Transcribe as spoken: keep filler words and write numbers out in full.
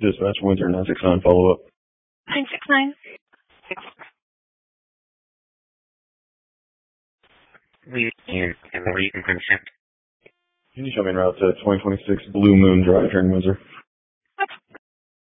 Dispatch Windsor nine six nine follow up. nine six nine. We can, and where you can consent. Can you show me en route to twenty twenty-six Blue Moon Drive here in Windsor?